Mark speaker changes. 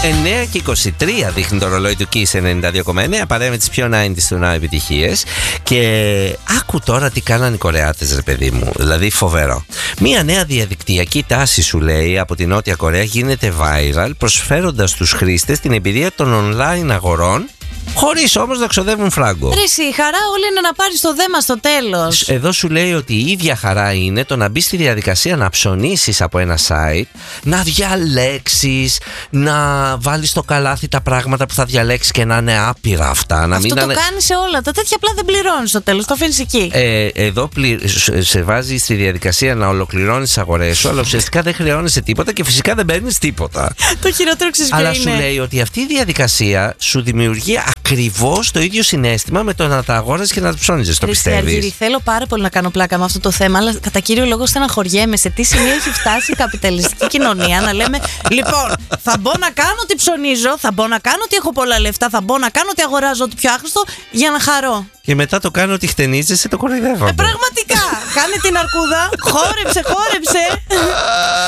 Speaker 1: 9:23 δείχνει το ρολόι του Kiss 92,9. Παρέα με τις πιο 90's του Now επιτυχίες. Και άκου τώρα τι κάνανε οι Κορεάτες, ρε παιδί μου. Δηλαδή φοβερό. Μία νέα διαδικτυακή τάση, σου λέει, από τη Νότια Κορέα γίνεται viral, προσφέροντας στους χρήστες την εμπειρία των online αγορών, χωρίς όμως να ξοδεύουν φράγκο.
Speaker 2: Ρε η χαρά όλη είναι να πάρεις το δέμα στο τέλος.
Speaker 1: Εδώ σου λέει ότι η ίδια χαρά είναι το να μπεις στη διαδικασία να ψωνίσεις από ένα site, να διαλέξεις, να βάλεις στο καλάθι τα πράγματα που θα διαλέξεις και να είναι άπειρα αυτά.
Speaker 2: Αυτό το κάνεις σε όλα. Τα τέτοια απλά δεν πληρώνεις στο τέλος, το αφήνεις εκεί.
Speaker 1: Εδώ σε βάζει στη διαδικασία να ολοκληρώνεις τις αγορές σου, αλλά ουσιαστικά δεν χρεώνεσαι τίποτα και φυσικά δεν παίρνεις τίποτα.
Speaker 2: Το χειρότερο ξέρεις ποιο είναι.
Speaker 1: Αλλά σου λέει ότι αυτή η διαδικασία σου δημιουργεί ακριβώς το ίδιο συναίσθημα με το να τα αγόραζες και να τα ψώνιζες. Το πιστεύεις?
Speaker 2: Θέλω πάρα πολύ να κάνω πλάκα με αυτό το θέμα, αλλά κατά κύριο λόγο στεναχωριέμαι σε τι σημείο έχει φτάσει η καπιταλιστική κοινωνία. Να λέμε, λοιπόν, θα μπω να κάνω ότι ψωνίζω, θα μπω να κάνω ότι έχω πολλά λεφτά, θα μπω να κάνω ότι αγοράζω ό,τι πιο άχρηστο για να χαρώ.
Speaker 1: Και μετά το κάνω ότι χτενίζεσαι, το κοροϊδεύω.
Speaker 2: Πραγματικά! Κάνε την αρκούδα, χόρεψε.